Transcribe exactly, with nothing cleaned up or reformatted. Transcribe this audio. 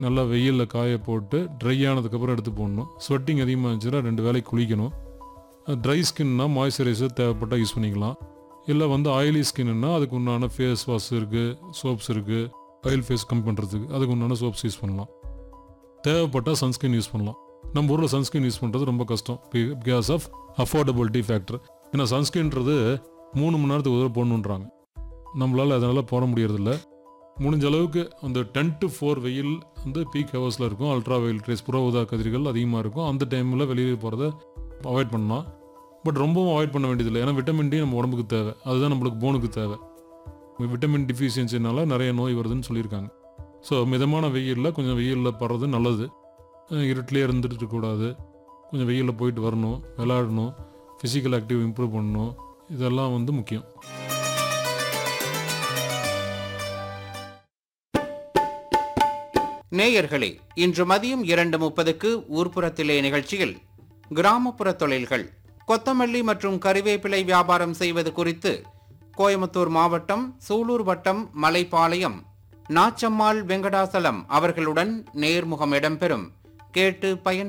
நல்லா வெயிலில் காய போட்டு ட்ரை ஆனதுக்கப்புறம் எடுத்து போடணும். ஸ்வெட்டிங் அதிகமாக இருந்துச்சுன்னா ரெண்டு வேளைக்கு குளிக்கணும். ட்ரை ஸ்கின்னா மாய்ஸ்சரைசர் தேவைப்பட்டால் யூஸ் பண்ணிக்கலாம். இல்லை வந்து ஆயிலி ஸ்கின்னா அதுக்கு உண்டான ஃபேஸ் வாஷ் இருக்குது, சோப்ஸ் இருக்குது. ஆயில் ஃபேஸ் கம்மி பண்ணுறதுக்கு அதுக்கு உண்டான சோப்ஸ் யூஸ் பண்ணலாம். தேவைப்பட்டால் சன்ஸ்கிரீன் யூஸ் பண்ணலாம். நம்ம ஊரில் சன்ஸ்கிரீன் யூஸ் பண்ணுறது ரொம்ப கஷ்டம் பிகாஸ் ஆஃப் அஃபோர்டபிலிட்டி ஃபேக்டர். ஏன்னா சன்ஸ்கிரீன்றது மூணு மணி நேரத்துக்கு ஒரு தடவை போடணுன்றாங்க. நம்மளால் அதனால் போட முடியறதில்ல. முடிஞ்ச அளவுக்கு அந்த டென் டு ஃபோர் வெயில் வந்து பீக் ஹவர்ஸில் இருக்கும். அல்ட்ரா வெயில் ரேஸ் புற ஊதா கதிர்கள் அதிகமாக இருக்கும். அந்த டைமில் வெளியே போகிறத அவாய்ட் பண்ணலாம். பட் ரொம்பவும் அவாய்ட் பண்ண வேண்டியதில்லை. ஏன்னா விட்டமின் டி நம்ம உடம்புக்கு தேவை. அதுதான் நம்மளுக்கு போனுக்கு தேவை. விட்டமின் டிஃபிஷியன்சினால நிறைய நோய் வருதுன்னு சொல்லியிருக்காங்க. ஸோ மிதமான வெயிலில் கொஞ்சம் வெயிலில் படுறது நல்லது. இருட்டிலே இருந்துட்டு இருக்கக்கூடாது. கொஞ்சம் வெயிலில் போயிட்டு வரணும், விளையாடணும், ஃபிசிக்கல் ஆக்டிவ் இம்ப்ரூவ் பண்ணணும். இதெல்லாம் வந்து முக்கியம். நேயர்களே, இன்று மதியம் இரண்டு முப்பதுக்கு ஊர்ப்புறத்திலே நிகழ்ச்சியில் கிராமப்புற தொழில்கள், கொத்தமல்லி மற்றும் கறிவேப்பிலை வியாபாரம் செய்வது குறித்து கோயமுத்தூர் மாவட்டம் சூலூர் வட்டம் மலைப்பாளையம் நாச்சம்மாள் வெங்கடாசலம் அவர்களுடன் நேர்முகம் இடம்பெறும். கேட்டு பயன்